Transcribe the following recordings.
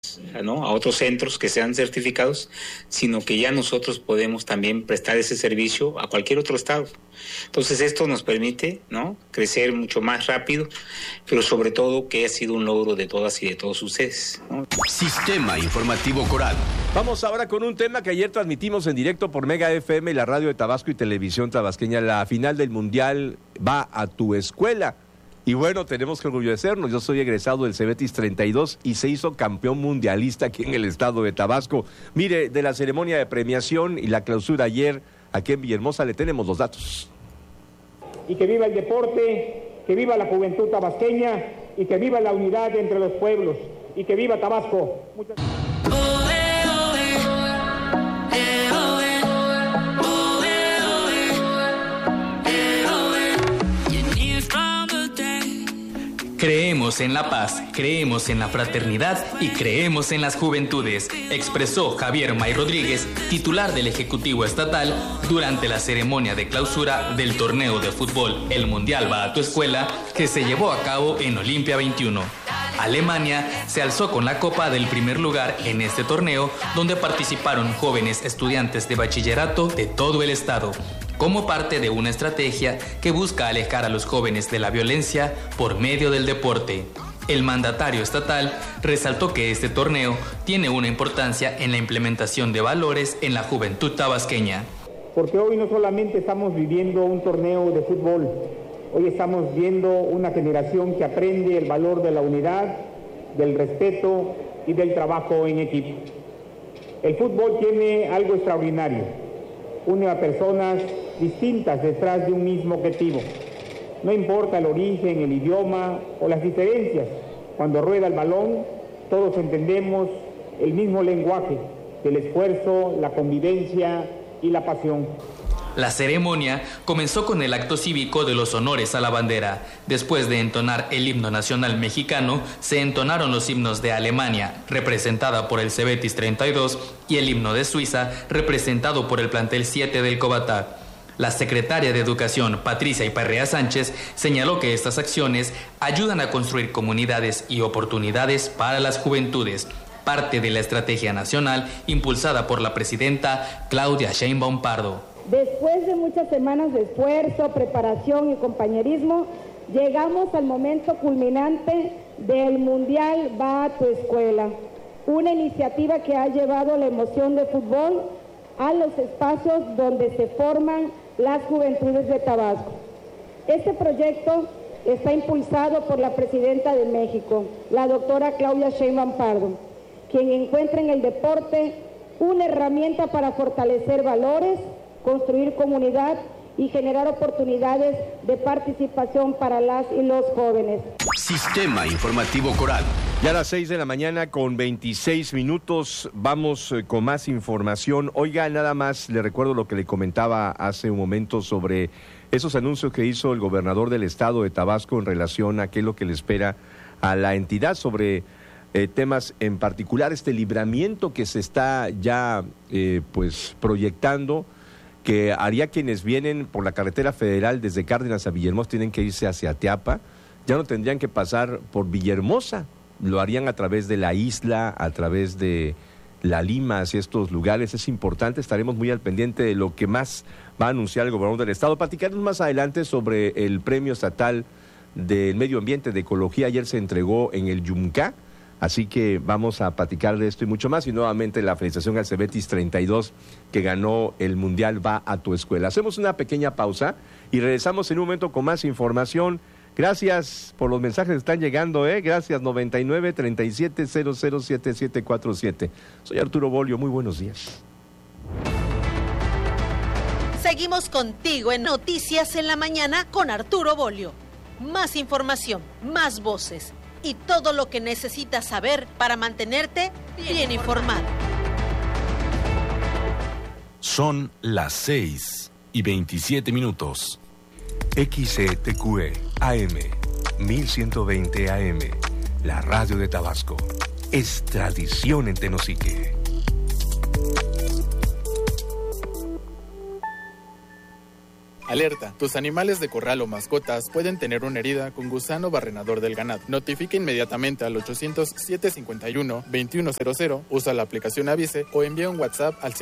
¿no?, a otros centros que sean certificados, sino que ya nosotros podemos también prestar ese servicio a cualquier otro estado. Entonces esto nos permite, ¿no?, crecer mucho más rápido, pero sobre todo que ha sido un logro de todas y de todos ustedes, ¿no? Sistema Informativo Coral. Vamos ahora con un tema que ayer transmitimos en directo por Mega FM, la radio de Tabasco y Televisión Tabasqueña. La final del Mundial va a tu escuela. Y bueno, tenemos que orgullecernos. Yo soy egresado del Cebetis 32 y se hizo campeón mundialista aquí en el estado de Tabasco. Mire, de la ceremonia de premiación y la clausura ayer, aquí en Villahermosa le tenemos los datos. Y que viva el deporte, que viva la juventud tabasqueña y que viva la unidad entre los pueblos y que viva Tabasco. Muchas gracias. Creemos en la paz, creemos en la fraternidad y creemos en las juventudes, expresó Javier May Rodríguez, titular del Ejecutivo Estatal, durante la ceremonia de clausura del torneo de fútbol El Mundial va a tu escuela, que se llevó a cabo en Olimpia 21. Alemania se alzó con la copa del primer lugar en este torneo, donde participaron jóvenes estudiantes de bachillerato de todo el estado, como parte de una estrategia que busca alejar a los jóvenes de la violencia por medio del deporte. El mandatario estatal resaltó que este torneo tiene una importancia en la implementación de valores en la juventud tabasqueña. Porque hoy no solamente estamos viviendo un torneo de fútbol, hoy estamos viendo una generación que aprende el valor de la unidad, del respeto y del trabajo en equipo. El fútbol tiene algo extraordinario, une a personas distintas detrás de un mismo objetivo. No importa el origen, el idioma o las diferencias, cuando rueda el balón, todos entendemos el mismo lenguaje del esfuerzo, la convivencia y la pasión. La ceremonia comenzó con el acto cívico de los honores a la bandera. Después de entonar el himno nacional mexicano, se entonaron los himnos de Alemania, representada por el Cebetis 32, y el himno de Suiza, representado por el plantel 7 del Cobatá. La secretaria de Educación, Patricia Iparrea Sánchez, señaló que estas acciones ayudan a construir comunidades y oportunidades para las juventudes, parte de la estrategia nacional impulsada por la presidenta Claudia Sheinbaum Pardo. Después de muchas semanas de esfuerzo, preparación y compañerismo, llegamos al momento culminante del Mundial va a tu escuela, una iniciativa que ha llevado la emoción de fútbol a los espacios donde se forman las juventudes de Tabasco. Este proyecto está impulsado por la presidenta de México, la doctora Claudia Sheinbaum Pardo, quien encuentra en el deporte una herramienta para fortalecer valores, construir comunidad y generar oportunidades de participación para las y los jóvenes. Sistema Informativo Coral. Ya a las 6 de la mañana con 26 minutos vamos con más información. Oiga, nada más le recuerdo lo que le comentaba hace un momento sobre esos anuncios que hizo el gobernador del estado de Tabasco en relación a qué es lo que le espera a la entidad sobre temas en particular, este libramiento que se está ya proyectando, que haría quienes vienen por la carretera federal desde Cárdenas a Villahermosa, tienen que irse hacia Teapa, ya no tendrían que pasar por Villahermosa, lo harían a través de la isla, a través de La Lima, hacia estos lugares. Es importante, estaremos muy al pendiente de lo que más va a anunciar el gobernador del estado. Platicaremos más adelante sobre el premio estatal del medio ambiente, de ecología. Ayer se entregó en el Yumcá, así que vamos a platicar de esto y mucho más, y nuevamente la felicitación al Cebetis 32 que ganó el Mundial va a tu escuela. Hacemos una pequeña pausa y regresamos en un momento con más información. Gracias por los mensajes que están llegando, gracias. 99-37007747. Soy Arturo Bolio, muy buenos días. Seguimos contigo en Noticias en la Mañana con Arturo Bolio. Más información, más voces y todo lo que necesitas saber para mantenerte bien informado. Son las 6:27. XETQE AM 1120 AM, la radio de Tabasco. Es tradición en Tenosique. Alerta, tus animales de corral o mascotas pueden tener una herida con gusano barrenador del ganado. Notifica inmediatamente al 800-751-2100, usa la aplicación Avise o envía un WhatsApp al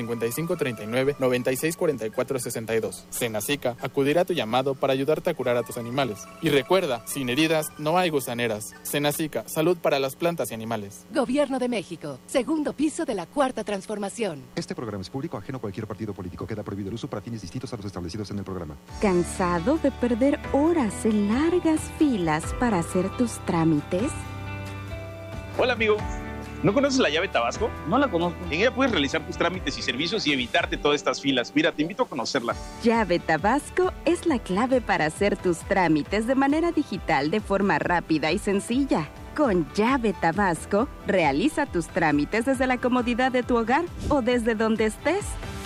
5539-964462. Senacica acudirá a tu llamado para ayudarte a curar a tus animales. Y recuerda, sin heridas no hay gusaneras. Senacica, salud para las plantas y animales. Gobierno de México, segundo piso de la Cuarta Transformación. Este programa es público, ajeno a cualquier partido político. Queda prohibido el uso para fines distintos a los establecidos en el programa. ¿Cansado de perder horas en largas filas para hacer tus trámites? Hola, amigo. ¿No conoces la llave Tabasco? No la conozco. En ella puedes realizar tus trámites y servicios y evitarte todas estas filas. Mira, te invito a conocerla. Llave Tabasco es la clave para hacer tus trámites de manera digital de forma rápida y sencilla. Con Llave Tabasco, realiza tus trámites desde la comodidad de tu hogar o desde donde estés.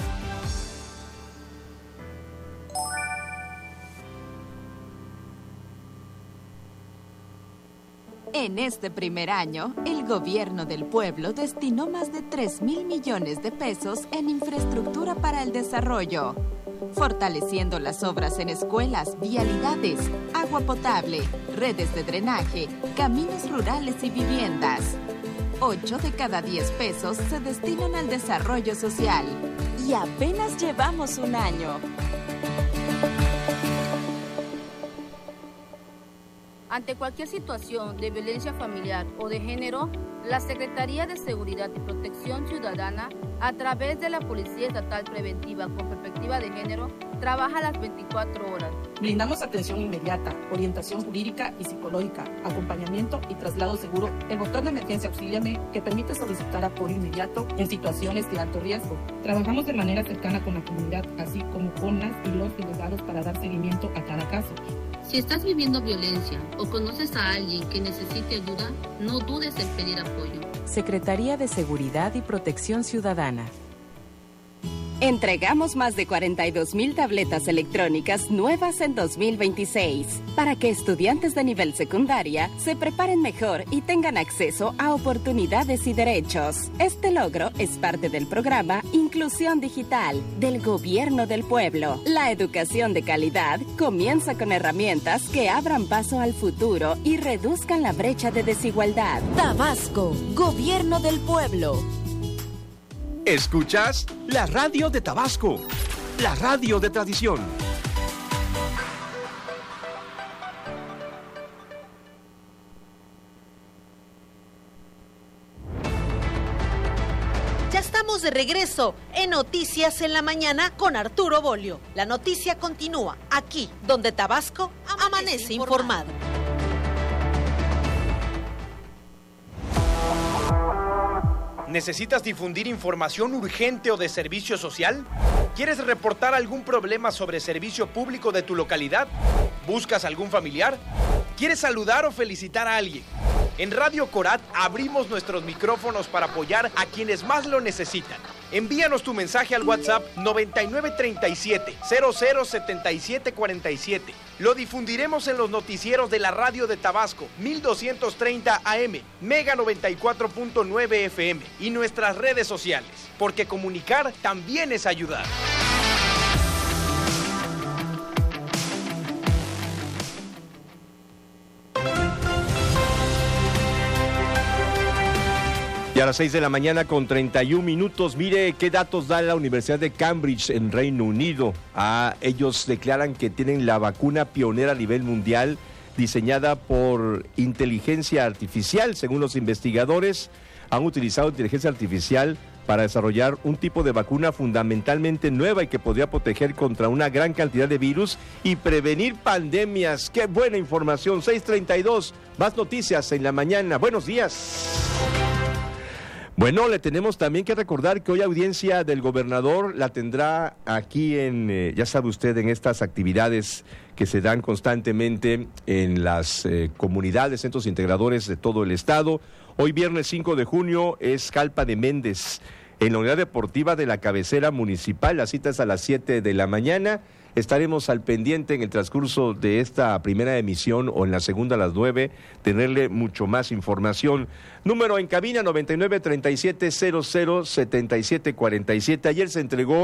En este primer año, el gobierno del pueblo destinó más de 3,000 millones de pesos en infraestructura para el desarrollo, fortaleciendo las obras en escuelas, vialidades, agua potable, redes de drenaje, caminos rurales y viviendas. 8 de cada 10 pesos se destinan al desarrollo social. Y apenas llevamos un año. Ante cualquier situación de violencia familiar o de género, la Secretaría de Seguridad y Protección Ciudadana, a través de la Policía Estatal Preventiva con Perspectiva de Género, trabaja las 24 horas. Brindamos atención inmediata, orientación jurídica y psicológica, acompañamiento y traslado seguro. El botón de emergencia Auxíliame, que permite solicitar apoyo inmediato en situaciones de alto riesgo. Trabajamos de manera cercana con la comunidad, así como con las y los delegados para dar seguimiento a cada caso. Si estás viviendo violencia o conoces a alguien que necesite ayuda, no dudes en pedir apoyo. Secretaría de Seguridad y Protección Ciudadana. Entregamos más de 42,000 tabletas electrónicas nuevas en 2026 para que estudiantes de nivel secundaria se preparen mejor y tengan acceso a oportunidades y derechos. Este logro es parte del programa Inclusión Digital del Gobierno del Pueblo. La educación de calidad comienza con herramientas que abran paso al futuro y reduzcan la brecha de desigualdad. Tabasco, Gobierno del Pueblo. Escuchas la radio de Tabasco, la radio de tradición. Ya estamos de regreso en Noticias en la Mañana con Arturo Bolio. La noticia continúa aquí, donde Tabasco amanece informado. ¿Necesitas difundir información urgente o de servicio social? ¿Quieres reportar algún problema sobre servicio público de tu localidad? ¿Buscas algún familiar? ¿Quieres saludar o felicitar a alguien? En Radio Corat abrimos nuestros micrófonos para apoyar a quienes más lo necesitan. Envíanos tu mensaje al WhatsApp 9937-007747. Lo difundiremos en los noticieros de la radio de Tabasco, 1230 AM, Mega 94.9 FM y nuestras redes sociales, porque comunicar también es ayudar. Y a las 6 de la mañana con 31 minutos, mire qué datos da la Universidad de Cambridge en Reino Unido. Ellos declaran que tienen la vacuna pionera a nivel mundial, diseñada por inteligencia artificial. Según los investigadores, han utilizado inteligencia artificial para desarrollar un tipo de vacuna fundamentalmente nueva y que podría proteger contra una gran cantidad de virus y prevenir pandemias. ¡Qué buena información! 6:32, más noticias en la mañana. Buenos días. Bueno, le tenemos también que recordar que hoy audiencia del gobernador la tendrá aquí ya sabe usted, en estas actividades que se dan constantemente en las comunidades, centros integradores de todo el estado. Hoy viernes 5 de junio es Jalpa de Méndez, en la unidad deportiva de la cabecera municipal. La cita es a las 7 de la mañana. Estaremos al pendiente en el transcurso de esta primera emisión o en la segunda a las 9, tenerle mucho más información. Número en cabina 9937007747. Ayer se entregó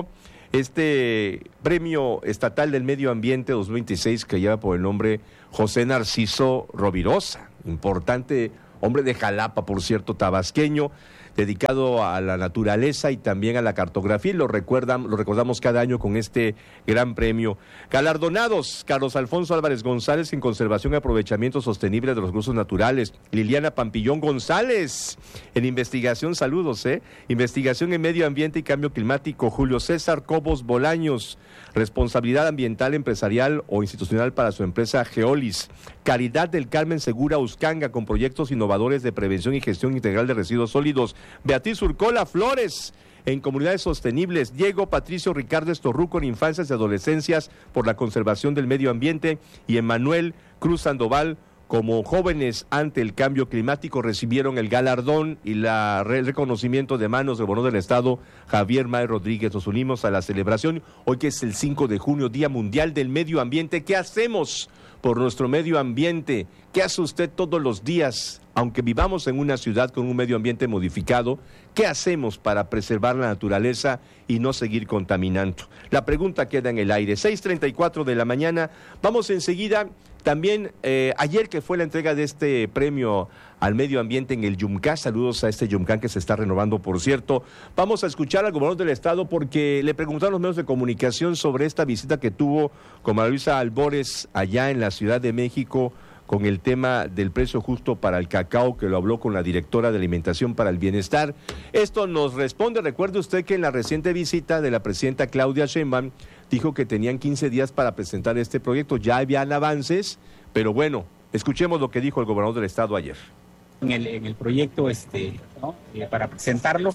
este Premio Estatal del Medio Ambiente 2026 que lleva por el nombre José Narciso Rovirosa, importante hombre de Jalapa, por cierto, tabasqueño, dedicado a la naturaleza y también a la cartografía, y lo recordamos cada año con este gran premio. Galardonados: Carlos Alfonso Álvarez González en Conservación y Aprovechamiento Sostenible de los Recursos Naturales, Liliana Pampillón González en Investigación, saludos, Investigación en Medio Ambiente y Cambio Climático, Julio César Cobos Bolaños, Responsabilidad Ambiental, Empresarial o Institucional para su empresa Geolis, Caridad del Carmen Segura Uscanga con proyectos innovadores de prevención y gestión integral de residuos sólidos, Beatriz Urcola Flores en Comunidades Sostenibles, Diego Patricio Ricardo Estorruco en Infancias y Adolescencias por la Conservación del Medio Ambiente, y Emanuel Cruz Sandoval como Jóvenes ante el Cambio Climático recibieron el galardón y el reconocimiento de manos del gobernador del Estado, Javier May Rodríguez. Nos unimos a la celebración hoy, que es el 5 de junio, Día Mundial del Medio Ambiente. ¿Qué hacemos por nuestro medio ambiente? ¿Qué hace usted todos los días? Aunque vivamos en una ciudad con un medio ambiente modificado, ¿qué hacemos para preservar la naturaleza y no seguir contaminando? La pregunta queda en el aire. 6:34 de la mañana. Vamos enseguida. También ayer que fue la entrega de este premio al medio ambiente en el Yumcán, saludos a este Yumcán que se está renovando, por cierto. Vamos a escuchar al gobernador del Estado porque le preguntaron los medios de comunicación sobre esta visita que tuvo con María Luisa Albores allá en la Ciudad de México con el tema del precio justo para el cacao, que lo habló con la directora de Alimentación para el Bienestar. Esto nos responde. Recuerde usted que en la reciente visita de la presidenta Claudia Sheinbaum dijo que tenían 15 días para presentar este proyecto. Ya habían avances, pero bueno, escuchemos lo que dijo el gobernador del Estado ayer. En el proyecto, para presentarlo,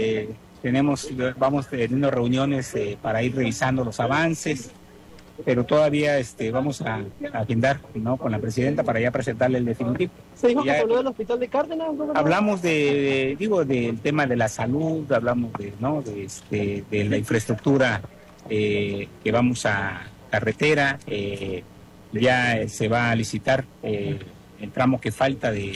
vamos teniendo reuniones para ir revisando los avances, pero todavía vamos a agendar, ¿no?, con la presidenta para ya presentarle el definitivo. ¿Se dijo que habló del hospital de Cárdenas? Hablamos del tema de la salud, hablamos de la infraestructura, que vamos a carretera, ya se va a licitar el tramo que falta de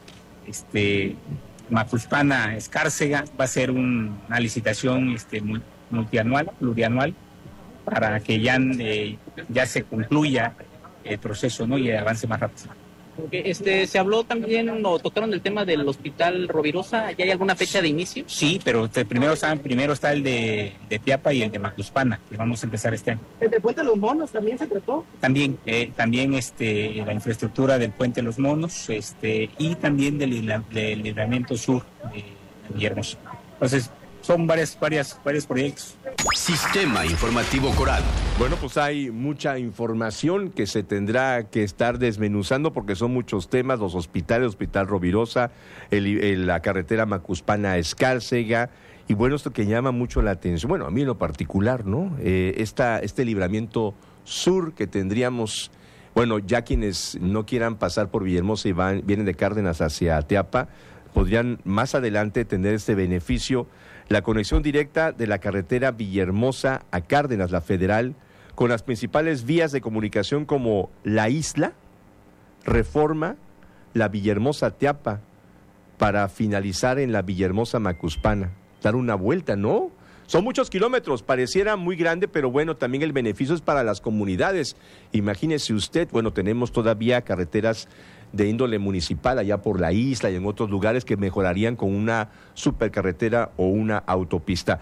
Macuspana Escárcega. Va a ser una licitación plurianual, para que ya se concluya el proceso, ¿no?, y avance más rápido. Se habló también, o tocaron el tema del hospital Rovirosa. ¿Ya hay alguna fecha de inicio? Sí, pero primero está el de Teapa y el de Macuspana, que vamos a empezar este año. ¿El del Puente de los Monos también se trató? También la infraestructura del Puente de los Monos, y también del libramiento sur de Villahermosa. Entonces, son varios proyectos. Sistema Informativo Coral. Bueno, pues hay mucha información que se tendrá que estar desmenuzando porque son muchos temas: los hospitales, Hospital Rovirosa, la carretera Macuspana Escárcega, y bueno, esto que llama mucho la atención, bueno, a mí en lo particular, ¿no? Este libramiento sur que tendríamos, bueno, ya quienes no quieran pasar por Villahermosa y vienen de Cárdenas hacia Teapa, podrían más adelante tener este beneficio. La conexión directa de la carretera Villahermosa a Cárdenas, la federal, con las principales vías de comunicación como La Isla, Reforma, la Villahermosa Teapa, para finalizar en la Villahermosa Macuspana. Dar una vuelta, ¿no? Son muchos kilómetros, pareciera muy grande, pero bueno, también el beneficio es para las comunidades. Imagínese usted, bueno, tenemos todavía carreteras de índole municipal allá por La Isla y en otros lugares que mejorarían con una supercarretera o una autopista.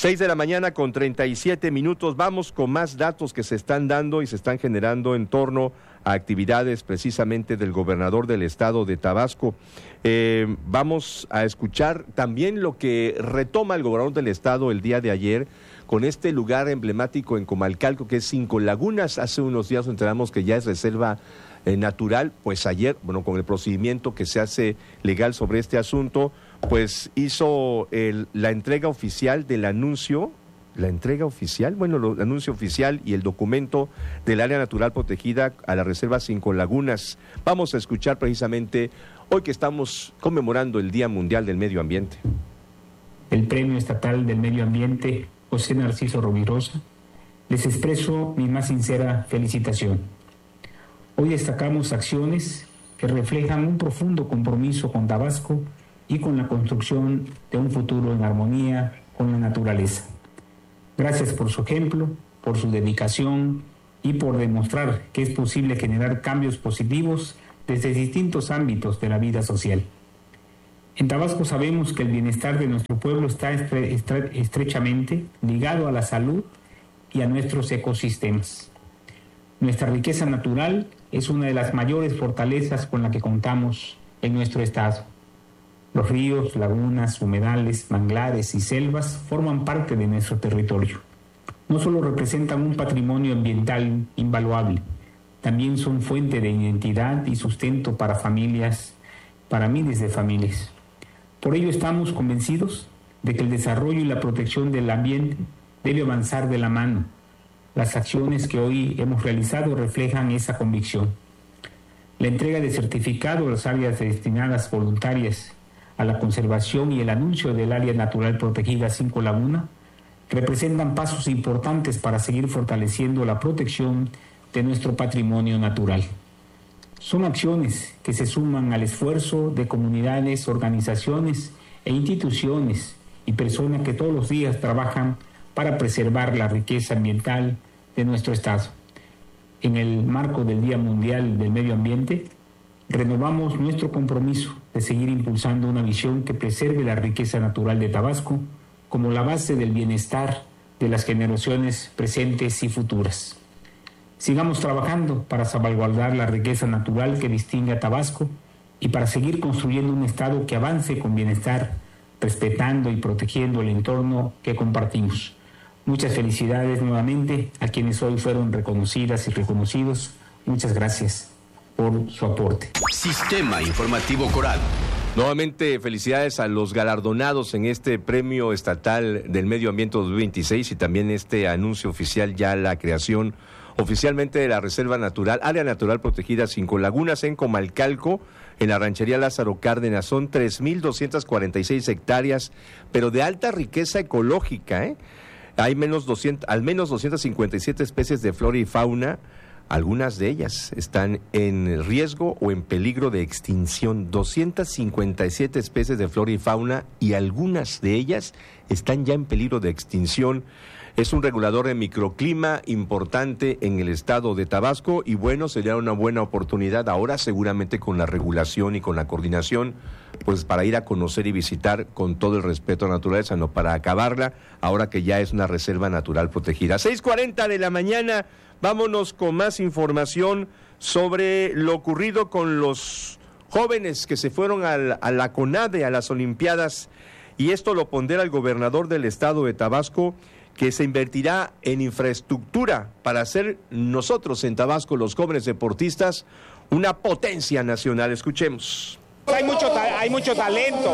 6:37 a.m. Vamos con más datos que se están dando y se están generando en torno a actividades precisamente del gobernador del Estado de Tabasco. Vamos a escuchar también lo que retoma el gobernador del Estado el día de ayer con este lugar emblemático en Comalcalco, que es Cinco Lagunas. Hace unos días nos enteramos que ya es reserva natural. Pues ayer, bueno, con el procedimiento que se hace legal sobre este asunto, pues hizo la entrega oficial del anuncio, el anuncio oficial y el documento del área natural protegida a la reserva Cinco Lagunas. Vamos a escuchar precisamente hoy que estamos conmemorando el Día Mundial del Medio Ambiente. El Premio Estatal del Medio Ambiente José Narciso Rovirosa, les expreso mi más sincera felicitación. Hoy destacamos acciones que reflejan un profundo compromiso con Tabasco y con la construcción de un futuro en armonía con la naturaleza. Gracias por su ejemplo, por su dedicación y por demostrar que es posible generar cambios positivos desde distintos ámbitos de la vida social. En Tabasco sabemos que el bienestar de nuestro pueblo está estrechamente ligado a la salud y a nuestros ecosistemas. Nuestra riqueza natural es una de las mayores fortalezas con la que contamos en nuestro estado. Los ríos, lagunas, humedales, manglares y selvas forman parte de nuestro territorio. No solo representan un patrimonio ambiental invaluable, también son fuente de identidad y sustento para familias, para miles de familias. Por ello estamos convencidos de que el desarrollo y la protección del ambiente debe avanzar de la mano. Las acciones que hoy hemos realizado reflejan esa convicción. La entrega de certificado a las áreas destinadas voluntarias a la conservación y el anuncio del área natural protegida Cinco Laguna representan pasos importantes para seguir fortaleciendo la protección de nuestro patrimonio natural. Son acciones que se suman al esfuerzo de comunidades, organizaciones e instituciones y personas que todos los días trabajan para preservar la riqueza ambiental de nuestro estado. En el marco del Día Mundial del Medio Ambiente, renovamos nuestro compromiso de seguir impulsando una visión que preserve la riqueza natural de Tabasco como la base del bienestar de las generaciones presentes y futuras. Sigamos trabajando para salvaguardar la riqueza natural que distingue a Tabasco y para seguir construyendo un estado que avance con bienestar, respetando y protegiendo el entorno que compartimos. Muchas felicidades nuevamente a quienes hoy fueron reconocidas y reconocidos. Muchas gracias por su aporte. Sistema Informativo Coral. Nuevamente, felicidades a los galardonados en este Premio Estatal del Medio Ambiente 2026 y también este anuncio oficial, ya la creación oficialmente de la Reserva Natural, Área Natural Protegida Cinco Lagunas en Comalcalco, en la ranchería Lázaro Cárdenas. Son 3,246 hectáreas, pero de alta riqueza ecológica, ¿eh? Hay al menos 257 especies de flora y fauna. Algunas de ellas están en riesgo o en peligro de extinción. 257 especies de flora y fauna y algunas de ellas están ya en peligro de extinción. Es un regulador de microclima importante en el estado de Tabasco y bueno, sería una buena oportunidad ahora seguramente con la regulación y con la coordinación, pues para ir a conocer y visitar con todo el respeto a la naturaleza, no para acabarla, ahora que ya es una reserva natural protegida. 6:40 de la mañana, vámonos con más información sobre lo ocurrido con los jóvenes que se fueron a la CONADE, a las Olimpiadas, y esto lo pondera el gobernador del estado de Tabasco, que se invertirá en infraestructura para hacer nosotros en Tabasco, los jóvenes deportistas, una potencia nacional. Escuchemos. Hay mucho talento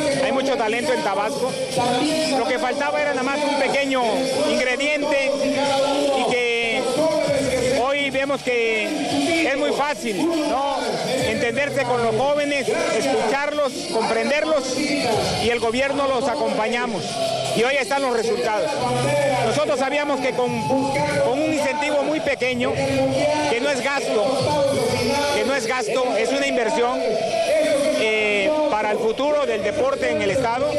en Tabasco. Lo que faltaba era nada más un pequeño ingrediente y que hoy vemos que es muy fácil, ¿no? Entenderse con los jóvenes, escucharlos, comprenderlos y el gobierno los acompañamos. Y hoy están los resultados. Nosotros sabíamos que con un incentivo muy pequeño, que no es gasto, es una inversión para el futuro del deporte en el estado,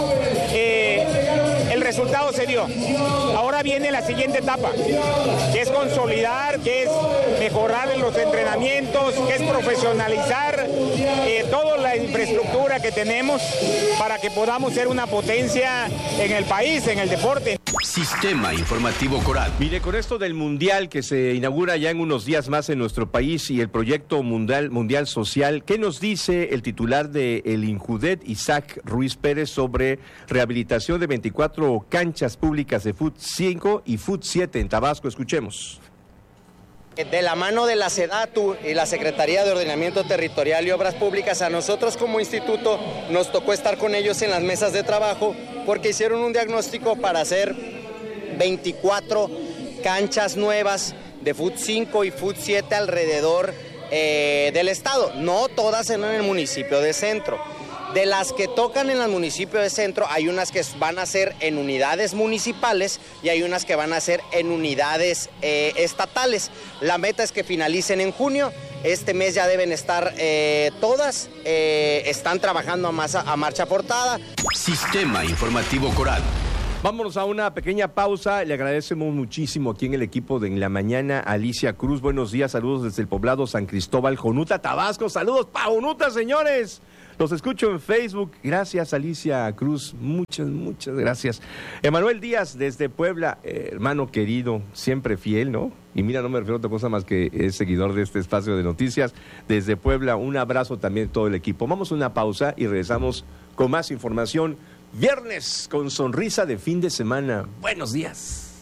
el resultado se dio. Ahora viene la siguiente etapa, que es consolidar, que es mejorar los entrenamientos, que es profesionalizar toda la infraestructura que tenemos para que podamos ser una potencia en el país, en el deporte. Sistema Informativo Coral. Mire, con esto del Mundial que se inaugura ya en unos días más en nuestro país y el proyecto Mundial Social, ¿qué nos dice el titular de el INJUDET, Isaac Ruiz Pérez, sobre rehabilitación de 24 canchas públicas de Fut 5 y Fut 7 en Tabasco? Escuchemos. De la mano de la SEDATU y la Secretaría de Ordenamiento Territorial y Obras Públicas, a nosotros como instituto nos tocó estar con ellos en las mesas de trabajo porque hicieron un diagnóstico para hacer 24 canchas nuevas de Fut 5 y Fut 7 alrededor del estado, no todas en el municipio de Centro. De las que tocan en el municipio de Centro, hay unas que van a ser en unidades municipales y hay unas que van a ser en unidades estatales. La meta es que finalicen en junio. Este mes ya deben estar todas, están trabajando a marcha portada. Sistema Informativo Coral. Vámonos a una pequeña pausa. Le agradecemos muchísimo aquí en el equipo de En la Mañana a Alicia Cruz. Buenos días, saludos desde el poblado San Cristóbal, Jonuta, Tabasco. Saludos pa' Jonuta, señores. Los escucho en Facebook. Gracias, Alicia Cruz. Muchas gracias. Emanuel Díaz, desde Puebla, hermano querido, siempre fiel, ¿no? Y mira, no me refiero a otra cosa más que es seguidor de este espacio de noticias. Desde Puebla, un abrazo también a todo el equipo. Vamos a una pausa y regresamos con más información. Viernes con sonrisa de fin de semana. Buenos días.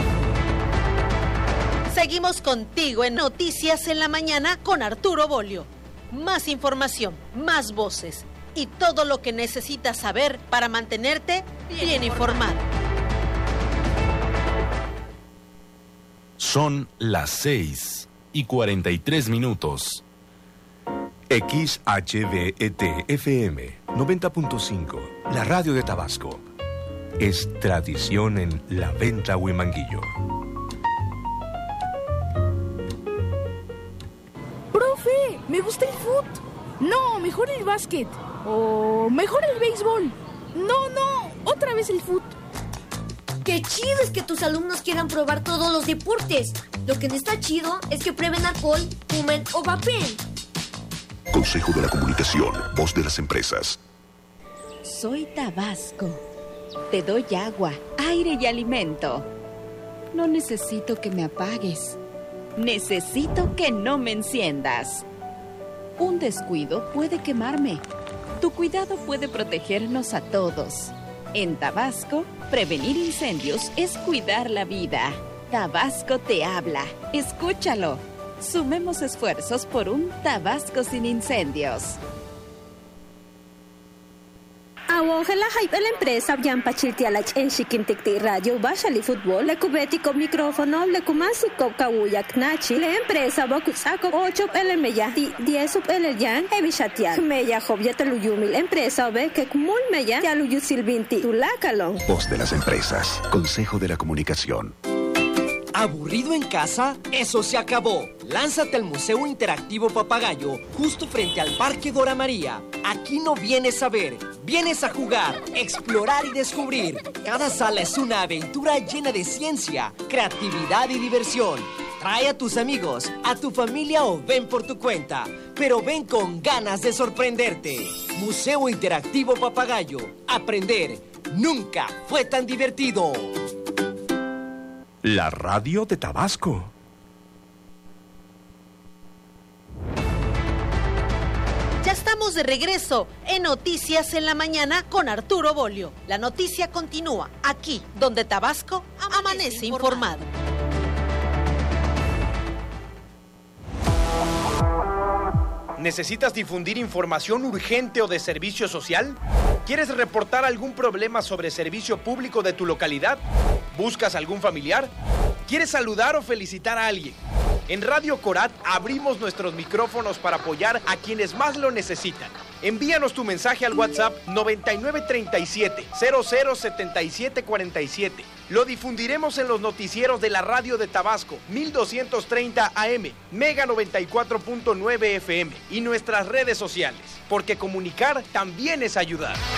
Seguimos contigo en Noticias en la Mañana con Arturo Bolio. Más información, más voces y todo lo que necesitas saber para mantenerte bien informado. Son las 6:43. XHVET-FM 90.5, la radio de Tabasco. Es tradición en La Venta, Huimanguillo. ¡Profe! ¡Me gusta el fútbol! No, mejor el básquet. O mejor el béisbol. No, otra vez el fútbol. ¡Qué chido es que tus alumnos quieran probar todos los deportes! Lo que no está chido es que prueben alcohol, fumen o vapeen. Consejo de la Comunicación, voz de las empresas. Soy Tabasco. Te doy agua, aire y alimento. No necesito que me apagues. Necesito que no me enciendas. Un descuido puede quemarme. Tu cuidado puede protegernos a todos. En Tabasco, prevenir incendios es cuidar la vida. Tabasco te habla. Escúchalo. Sumemos esfuerzos por un Tabasco sin incendios. Awongela hype la empresa Yampa Chiltialach en Chiquinticti Radio Bashali Fútbol, le cubetico micrófono, le kumasico kawuyak nachi, la empresa Bokusaco 8 LMya, 10 LYan, Evishatian, Meya Joviataluyumi, la empresa ve que Kumul Meya, Yaluyu Silvinti, Tulakalon. Voz de las empresas, Consejo de la Comunicación. ¿Aburrido en casa? ¡Eso se acabó! Lánzate al Museo Interactivo Papagayo, justo frente al Parque Dora María. Aquí no vienes a ver, vienes a jugar, explorar y descubrir. Cada sala es una aventura llena de ciencia, creatividad y diversión. Trae a tus amigos, a tu familia o ven por tu cuenta, pero ven con ganas de sorprenderte. Museo Interactivo Papagayo. Aprender nunca fue tan divertido. La radio de Tabasco. Ya estamos de regreso en Noticias en la Mañana con Arturo Bolio. La noticia continúa aquí, donde Tabasco amanece informado. ¿Necesitas difundir información urgente o de servicio social? ¿Quieres reportar algún problema sobre servicio público de tu localidad? ¿Buscas algún familiar? ¿Quieres saludar o felicitar a alguien? En Radio Corat abrimos nuestros micrófonos para apoyar a quienes más lo necesitan. Envíanos tu mensaje al WhatsApp 9937-007747. Lo difundiremos en los noticieros de la radio de Tabasco, 1230 AM, Mega 94.9 FM y nuestras redes sociales, porque comunicar también es ayudar.